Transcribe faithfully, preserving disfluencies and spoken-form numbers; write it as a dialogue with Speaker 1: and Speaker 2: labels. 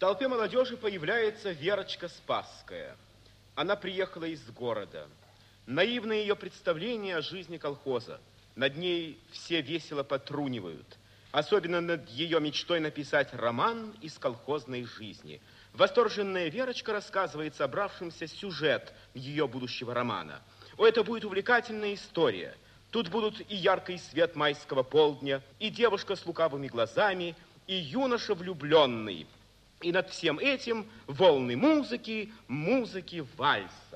Speaker 1: толпе молодежи появляется Верочка Спасская. Она приехала из города. Наивное ее представление о жизни колхоза. Над ней все весело потрунивают. Особенно над ее мечтой написать роман из колхозной жизни. Восторженная Верочка рассказывает собравшимся сюжет ее будущего романа. О, это будет увлекательная история. Тут будут и яркий свет майского полдня, и девушка с лукавыми глазами, и юноша влюбленный. И над всем этим волны музыки, музыки вальса.